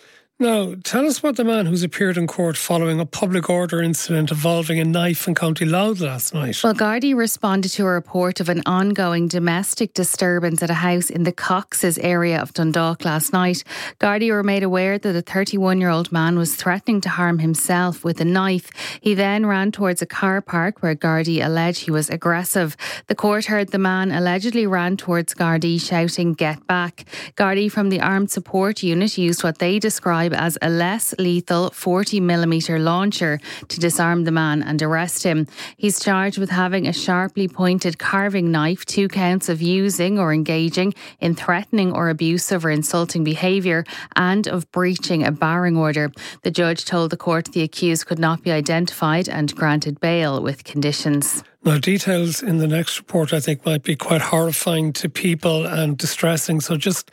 Now, tell us about the man who's appeared in court following a public order incident involving a knife in County Louth last night.
Well, Gardaí responded to a report of an ongoing domestic disturbance at a house in the Cox's area of Dundalk last night. Gardaí were made aware that a thirty-one-year-old man was threatening to harm himself with a knife. He then ran towards a car park where Gardaí alleged he was aggressive. The court heard the man allegedly ran towards Gardaí shouting, "Get back." Gardaí from the Armed Support Unit used what they describe as a less lethal forty millimeter launcher to disarm the man and arrest him. He's charged with having a sharply pointed carving knife, two counts of using or engaging in threatening or abusive or insulting behaviour, and of breaching a barring order. The judge told the court the accused could not be identified and granted bail with conditions.
Now, details in the next report I think might be quite horrifying to people and distressing, so just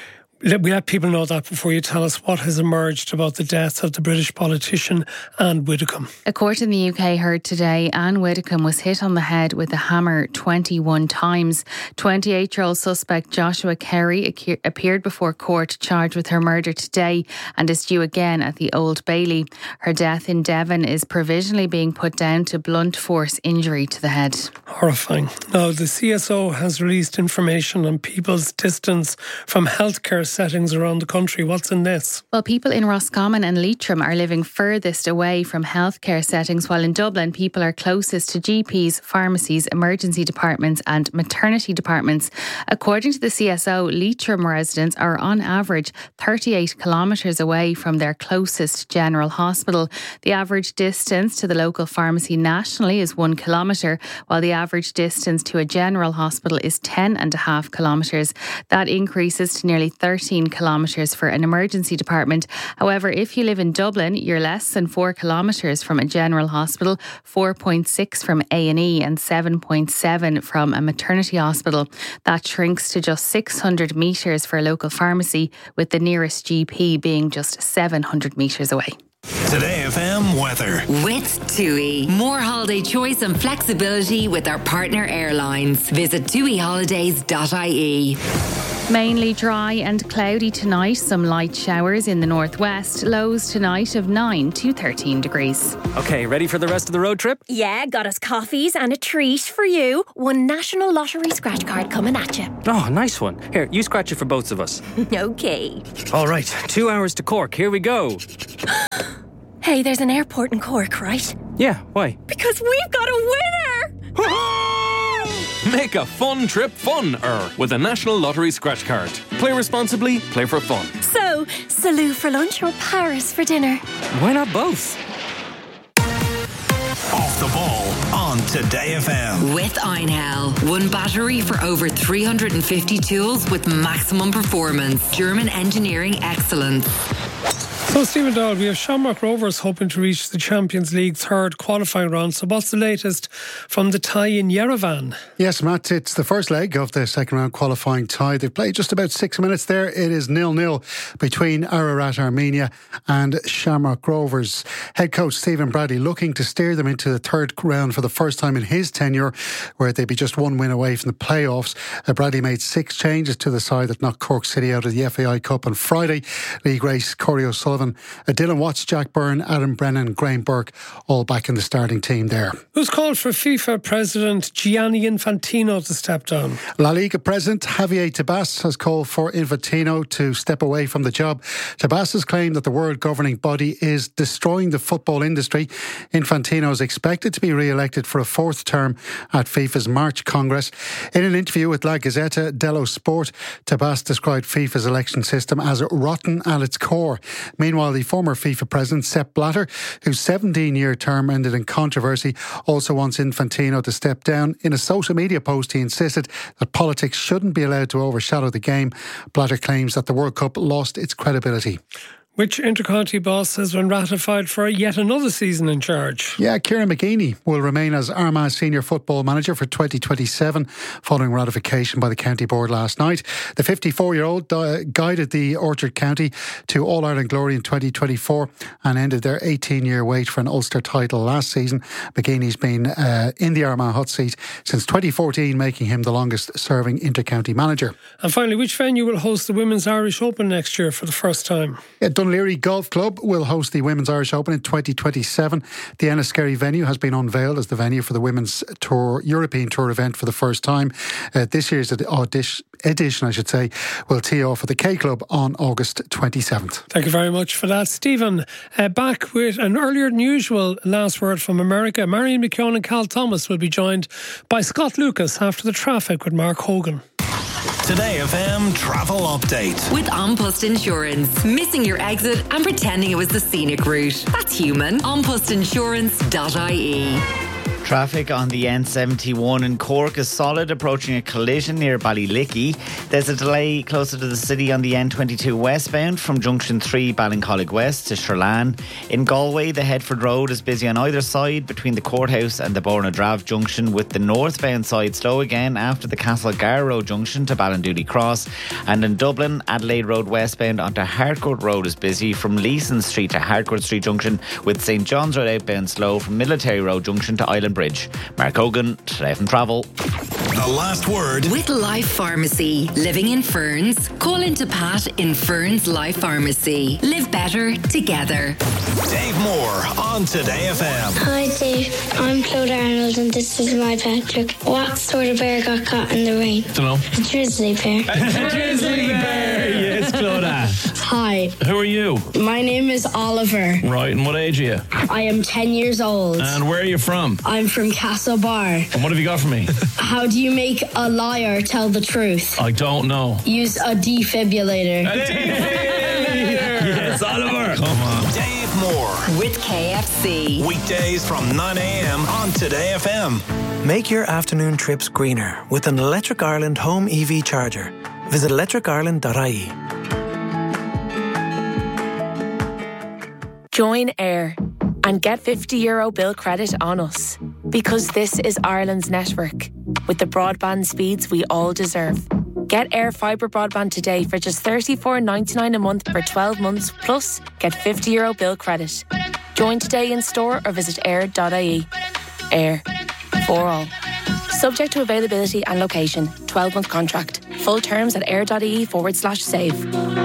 we let people know that before you tell us what has emerged about the death of the British politician Anne Widdecombe.
A court in the U K heard today Anne Widdecombe was hit on the head with a hammer twenty-one times. twenty-eight-year-old suspect Joshua Kerry appeared before court charged with her murder today and is due again at the Old Bailey. Her death in Devon is provisionally being put down to blunt force injury to the head.
Horrifying. Now, the C S O has released information on people's distance from healthcare settings around the country. What's in this?
Well, people in Roscommon and Leitrim are living furthest away from healthcare settings, while in Dublin, people are closest to G Ps, pharmacies, emergency departments and maternity departments. According to the C S O, Leitrim residents are on average thirty-eight kilometres away from their closest general hospital. The average distance to the local pharmacy nationally is one kilometre, while the average distance to a general hospital is ten and a half kilometres. That increases to nearly thirteen kilometres for an emergency department. However, if you live in Dublin, you're less than four kilometres from a general hospital, four point six from A and E and seven point seven from a maternity hospital. That shrinks to just six hundred metres for a local pharmacy, with the nearest G P being just seven hundred metres away.
Today F M weather.
With TUI. More holiday choice and flexibility with our partner airlines. Visit tui holidays dot I E.
Mainly dry and cloudy tonight. Some light showers in the northwest. Lows tonight of nine to thirteen degrees.
Okay, ready for the rest of the road trip?
Yeah, got us coffees and a treat for you. One National Lottery scratch card coming at you.
Oh, nice one. Here, you scratch it for both of us.
Okay.
All right, two hours to Cork. Here we go.
Hey, there's an airport in Cork, right?
Yeah, why?
Because we've got a winner!
Make a fun trip fun-er with a National Lottery scratch card. Play responsibly, play for fun.
So, Salou for lunch or Paris for dinner?
Why not both?
Off the ball on Today F M.
With Einhell. One battery for over three hundred fifty tools with maximum performance. German engineering excellence.
So, Stephen Dahl, we have Shamrock Rovers hoping to reach the Champions League third qualifying round. So what's the latest from the tie in Yerevan?
Yes, Matt, it's the first leg of the second round qualifying tie. They've played just about six minutes there. It is nil-nil between Ararat Armenia and Shamrock Rovers. Head coach Stephen Bradley looking to steer them into the third round for the first time in his tenure, where they'd be just one win away from the playoffs. Uh, Bradley made six changes to the side that knocked Cork City out of the F A I Cup on Friday. League race Corey O'Sullivan, Uh, Dylan Watts, Jack Byrne, Adam Brennan, Graham Burke, all back in the starting team there.
Who's called for FIFA President Gianni Infantino to step down?
La Liga President Javier Tebas has called for Infantino to step away from the job. Tebas has claimed that the world governing body is destroying the football industry. Infantino is expected to be re-elected for a fourth term at FIFA's March Congress. In an interview with La Gazzetta dello Sport, Tebas described FIFA's election system as rotten at its core. Meanwhile, the former FIFA president, Sepp Blatter, whose seventeen-year term ended in controversy, also wants Infantino to step down. In a social media post, he insisted that politics shouldn't be allowed to overshadow the game. Blatter claims that the World Cup lost its credibility.
Which intercounty boss has been ratified for yet another season in charge?
Yeah, Kieran McGeeney will remain as Armagh Senior Football Manager for twenty twenty-seven, following ratification by the County Board last night. The fifty-four-year-old uh, guided the Orchard County to All-Ireland glory in twenty twenty-four and ended their eighteen-year wait for an Ulster title last season. McGeeney's been uh, in the Armagh hot seat since twenty fourteen, making him the longest-serving inter-county manager.
And finally, which venue will host the Women's Irish Open next year for the first time?
Yeah, Dunleary Golf Club will host the Women's Irish Open in twenty twenty-seven. The Enniskerry venue has been unveiled as the venue for the Women's Tour European Tour event for the first time. Uh, this year's audition, edition, I should say, will tee off at the K Club on August twenty-seventh.
Thank you very much for that, Stephen. Uh, back with an earlier than usual last word from America. Marion McKeown and Cal Thomas will be joined by Scott Lucas after the traffic with Mark Hogan.
Today F M travel update.
With An Post Insurance. Missing your exit and pretending it was the scenic route. That's human. an post insurance dot I E.
Traffic on the N seventy-one in Cork is solid, approaching a collision near Ballylickey. There's a delay closer to the city on the N twenty-two westbound from Junction three Ballincollig West to Sherlan. In Galway, the Headford Road is busy on either side between the courthouse and the Bornadrav Junction, with the northbound side slow again after the Castlegar Road Junction to Ballindooley Cross. And in Dublin, Adelaide Road westbound onto Harcourt Road is busy from Leeson Street to Harcourt Street Junction, with St John's Road outbound slow from Military Road Junction to Island Bridge. Mark Hogan, Today F M Travel.
have the last word
with Life Pharmacy. Living in Ferns? Call into Pat in Ferns Life Pharmacy. Live better together.
Dave Moore on Today F M.
Hi Dave, I'm Claude Arnold and this is my pet joke. What sort of bear got caught in the rain?
Don't know.
A grizzly bear.
A grizzly bear. Yes, Claude.
Hi.
Who are you?
My name is Oliver.
Right, and what age are you?
I am ten years old.
And where are you from?
I'm from Castlebar.
And what have you got for me?
How do you make a liar tell the truth?
I don't know.
Use a defibrillator.
A defibrillator! Yes, Oliver. Come on.
Dave Moore
with K F C.
Weekdays from nine a.m. on Today F M.
Make your afternoon trips greener with an Electric Ireland home E V charger. Visit electric ireland dot I E.
Join Air and get fifty euro bill credit on us. Because this is Ireland's network, with the broadband speeds we all deserve. Get Air Fibre broadband today for just thirty-four ninety-nine a month for twelve months, plus get fifty euro bill credit. Join today in store or visit air dot I E. Air. For all. Subject to availability and location. twelve month contract. Full terms at air.ie forward slash save.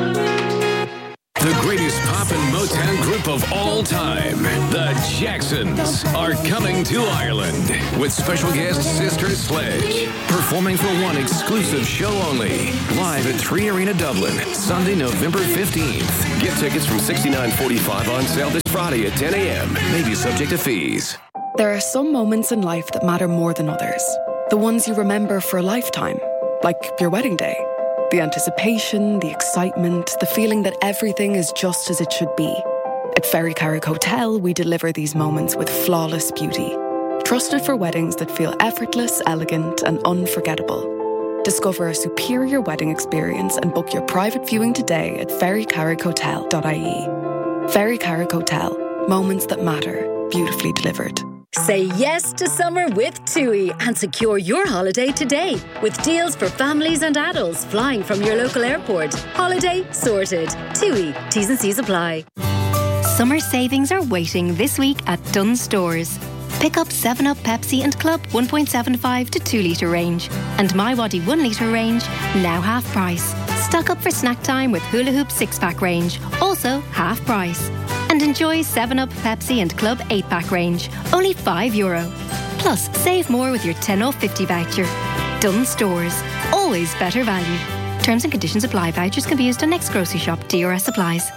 The greatest pop and Motown group of all time, the Jacksons, are coming to Ireland with special guest Sister Sledge, performing for one exclusive show only, live at three Arena Dublin, Sunday, November fifteenth. Get tickets from sixty-nine forty-five on sale this Friday at ten a.m. Maybe subject to fees.
There are some moments in life that matter more than others. The ones you remember for a lifetime, like your wedding day. The anticipation, the excitement, the feeling that everything is just as it should be. At Ferry Carrick Hotel, we deliver these moments with flawless beauty. Trusted for weddings that feel effortless, elegant, and unforgettable. Discover a superior wedding experience and book your private viewing today at ferry carrick hotel dot I E. Ferry Carrick Hotel. Moments that matter. Beautifully delivered.
Say yes to summer with TUI and secure your holiday today with deals for families and adults flying from your local airport. Holiday sorted. TUI. T's and C's apply.
Summer savings are waiting this week at Dunnes Stores. Pick up seven up Pepsi and Club one point seven five to two litre range and My Waddy one litre range, now half price. Stock up for snack time with Hula Hoop six pack range, also half price. And enjoy seven up Pepsi and Club eight pack range, only five euro. Plus, save more with your ten off fifty voucher. Dunnes Stores, always better value. Terms and conditions apply. Vouchers can be used on next grocery shop. D R S applies.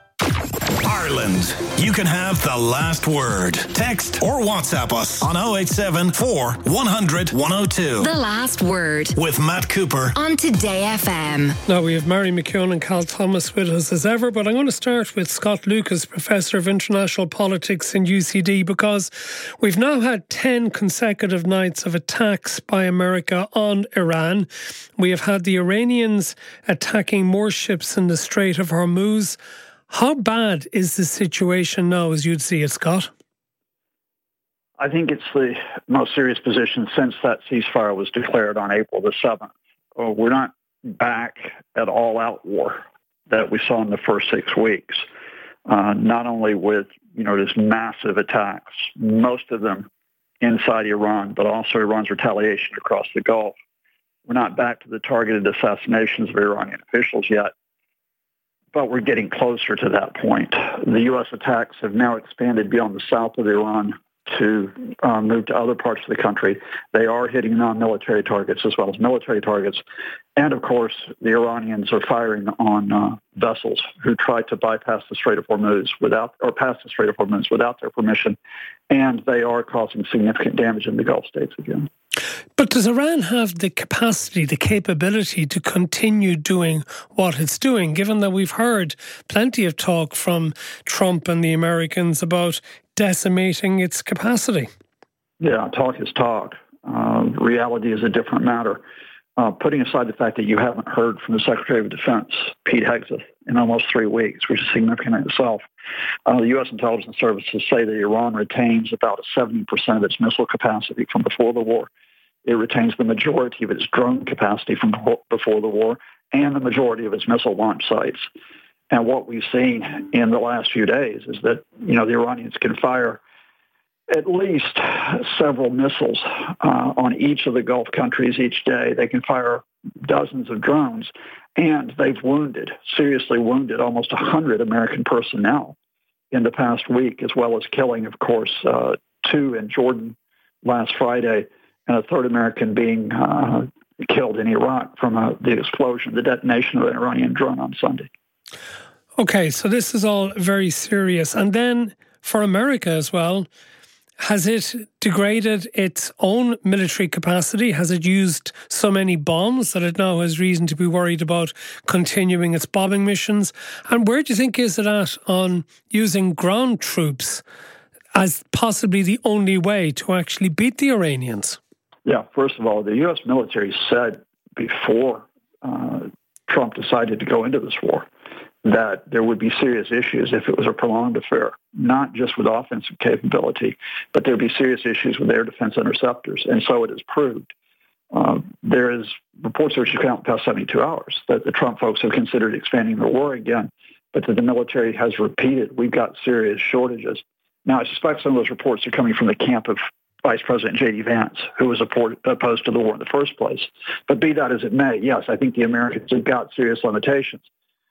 Ireland. You can have the last word. Text or WhatsApp us on oh eight seven, four, one hundred, one oh two.
The last word
with Matt Cooper
on Today F M.
Now we have Mary McKeown and Cal Thomas with us as ever, but I'm going to start with Scott Lucas, Professor of International Politics in U C D, because we've now had ten consecutive nights of attacks by America on Iran. We have had the Iranians attacking more ships in the Strait of Hormuz. How bad is the situation now as you'd see it, Scott?
I think it's the most serious position since that ceasefire was declared on April the seventh. Oh, we're not back at all-out war that we saw in the first six weeks, uh, not only with, you know, this massive attacks, most of them inside Iran, but also Iran's retaliation across the Gulf. We're not back to the targeted assassinations of Iranian officials yet. But we're getting closer to that point. The U S attacks have now expanded beyond the south of Iran to uh, move to other parts of the country. They are hitting non-military targets as well as military targets. And, of course, the Iranians are firing on uh, vessels who try to bypass the Strait of Hormuz without, or pass the Strait of Hormuz without their permission. And they are causing significant damage in the Gulf states again.
But does Iran have the capacity, the capability to continue doing what it's doing, given that we've heard plenty of talk from Trump and the Americans about decimating its capacity?
Yeah, talk is talk. Uh, reality is a different matter. Uh, putting aside the fact that you haven't heard from the Secretary of Defense, Pete Hegseth, in almost three weeks, which is significant in itself. Uh, the U S intelligence services say that Iran retains about seventy percent of its missile capacity from before the war. It retains the majority of its drone capacity from before the war and the majority of its missile launch sites. And what we've seen in the last few days is that, you know, the Iranians can fire at least several missiles uh, on each of the Gulf countries each day. They can fire dozens of drones, and they've wounded, seriously wounded, almost one hundred American personnel in the past week, as well as killing, of course, uh, two in Jordan last Friday, and a third American being uh, killed in Iraq from uh, the explosion, the detonation of an Iranian drone on Sunday.
Okay, so this is all very serious. And then for America as well, has it degraded its own military capacity? Has it used so many bombs that it now has reason to be worried about continuing its bombing missions? And where do you think is it at on using ground troops as possibly the only way to actually beat the Iranians?
Yeah, first of all, the U S military said before uh, Trump decided to go into this war that there would be serious issues if it was a prolonged affair, not just with offensive capability, but there would be serious issues with air defense interceptors. And so it has proved. Uh, there is reports which come out past seventy-two hours that the Trump folks have considered expanding the war again, but that the military has repeated, we've got serious shortages. Now, I suspect some of those reports are coming from the camp of Vice President J D Vance, who was opposed to the war in the first place. But be that as it may, yes, I think the Americans have got serious limitations.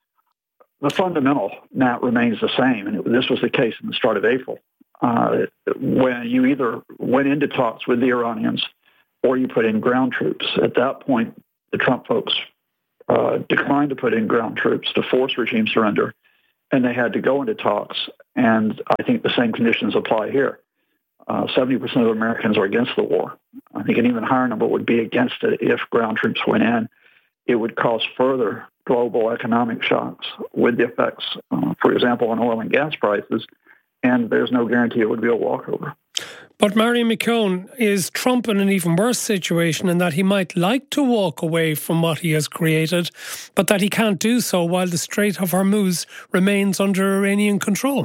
The fundamental, Matt, remains the same, and it, this was the case in the start of April, uh, when you either went into talks with the Iranians or you put in ground troops. At that point, the Trump folks uh, declined to put in ground troops to force regime surrender, and they had to go into talks, and I think the same conditions apply here. Uh, seventy percent of Americans are against the war. I think an even higher number would be against it if ground troops went in. It would cause further global economic shocks with the effects, uh, for example, on oil and gas prices, and there's no guarantee it would be a walkover.
But Marion McKeown, is Trump in an even worse situation in that he might like to walk away from what he has created, but that he can't do so while the Strait of Hormuz remains under Iranian control?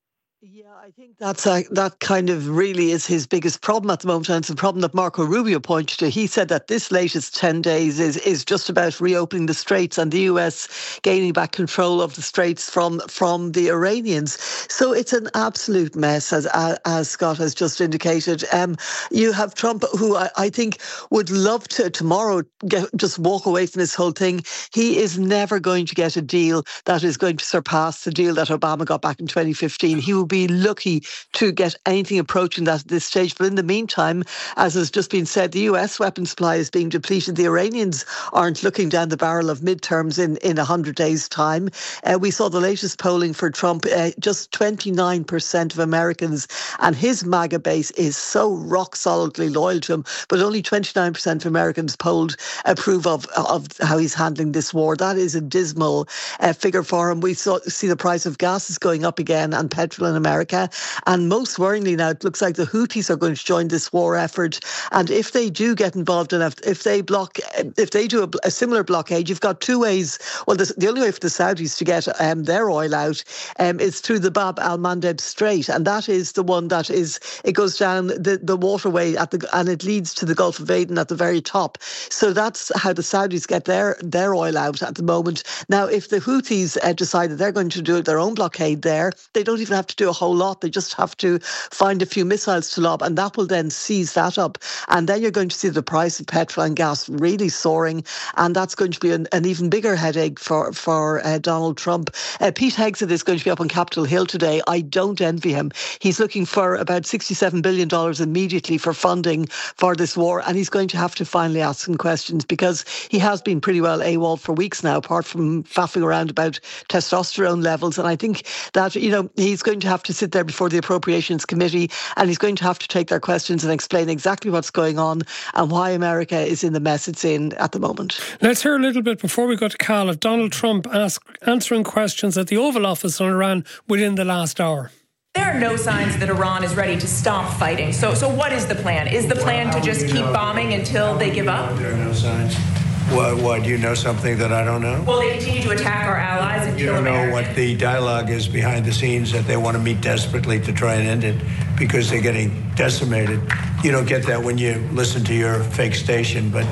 I think that's a, that kind of really is his biggest problem at the moment, and it's a problem that Marco Rubio pointed to. He said that this latest ten days is is just about reopening the straits and the U S gaining back control of the straits from from the Iranians. So it's an absolute mess, as as Scott has just indicated. Um, you have Trump, who I, I think would love to tomorrow get, just walk away from this whole thing. He is never going to get a deal that is going to surpass the deal that Obama got back in twenty fifteen. He will be lucky to get anything approaching that at this stage. But in the meantime, as has just been said, the U S weapon supply is being depleted. The Iranians aren't looking down the barrel of midterms in, in one hundred days' time. Uh, we saw the latest polling for Trump, uh, just twenty-nine percent of Americans, and his MAGA base is so rock solidly loyal to him, but only twenty-nine percent of Americans polled approve of, of how he's handling this war. That is a dismal uh, figure for him. We saw, see the price of gas is going up again and petrol in America. And most worryingly now, it looks like the Houthis are going to join this war effort. And if they do get involved in it, if they block, if they do a, a similar blockade, you've got two ways. Well, the, the only way for the Saudis to get um, their oil out um, is through the Bab al-Mandeb Strait. And that is the one that is, it goes down the, the waterway at the, and it leads to the Gulf of Aden at the very top. So that's how the Saudis get their, their oil out at the moment. Now, if the Houthis uh, decide that they're going to do their own blockade there, they don't even have to do a whole lot. They just have to find a few missiles to lob, and that will then seize that up. And then you're going to see the price of petrol and gas really soaring, and that's going to be an, an even bigger headache for, for uh, Donald Trump. Uh, Pete Hegseth is going to be up on Capitol Hill today. I don't envy him. He's looking for about sixty-seven billion dollars immediately for funding for this war, and he's going to have to finally ask some questions, because he has been pretty well AWOL for weeks now, apart from faffing around about testosterone levels. And I think that, you know, he's going to have to sit there before the Appropriations Committee, and he's going to have to take their questions and explain exactly what's going on and why America is in the mess it's in at the moment.
Let's hear a little bit, before we go to Cal, of Donald Trump ask, answering questions at the Oval Office on Iran within the last hour.
There are no signs that Iran is ready to stop fighting. So, so what is the plan? Is the plan to just keep bombing until they give up?
There are no signs. What, what, do you know something that I don't know?
Well, they continue to attack our allies and
you
kill
don't know
Americans.
what the dialogue is behind the scenes, that they want to meet desperately to try and end it because they're getting decimated. You don't get that when you listen to your fake station, but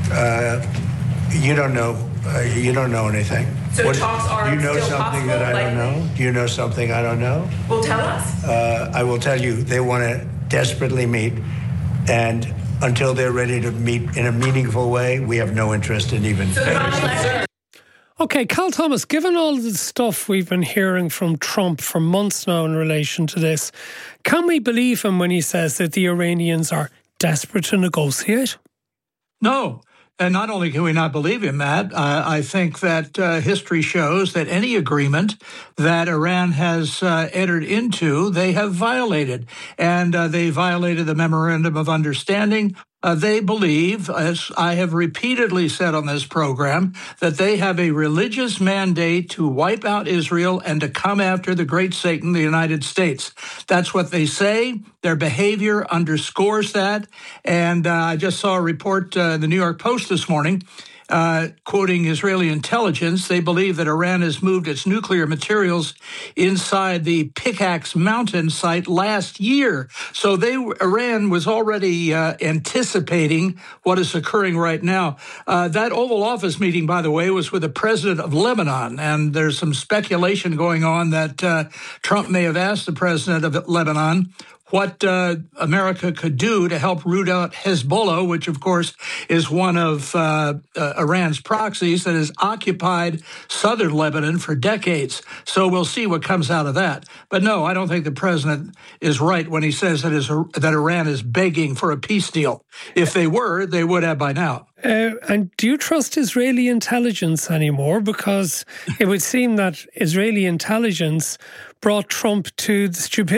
uh, you don't know. Uh, you don't know anything.
So
what,
talks are
do you know
still
something
possible,
that I
like,
don't know? Do you know something I don't know?
Well, tell us.
Uh, I will tell you. They want to desperately meet. And until they're ready to meet in a meaningful way, we have no interest in even...
Okay, Cal Thomas, given all the stuff we've been hearing from Trump for months now in relation to this, can we believe him when he says that the Iranians are desperate to negotiate?
No. And not only can we not believe him, Matt, uh, I think that uh, history shows that any agreement that Iran has uh, entered into, they have violated. And uh, they violated the Memorandum of Understanding. Uh, they believe, as I have repeatedly said on this program, that they have a religious mandate to wipe out Israel and to come after the great Satan, the United States. That's what they say. Their behavior underscores that. And uh, I just saw a report uh, in the New York Post this morning, Uh, quoting Israeli intelligence. They believe that Iran has moved its nuclear materials inside the Pickaxe Mountain site last year. So they, Iran was already uh, anticipating what is occurring right now. Uh, that Oval Office meeting, by the way, was with the president of Lebanon. And there's some speculation going on that uh, Trump may have asked the president of Lebanon what uh, America could do to help root out Hezbollah, which, of course, is one of uh, uh, Iran's proxies that has occupied southern Lebanon for decades. So we'll see what comes out of that. But no, I don't think the president is right when he says that, is, that Iran is begging for a peace deal. If they were, they would have by now.
Uh, and do you trust Israeli intelligence anymore? Because it would seem that Israeli intelligence brought Trump to the stupidity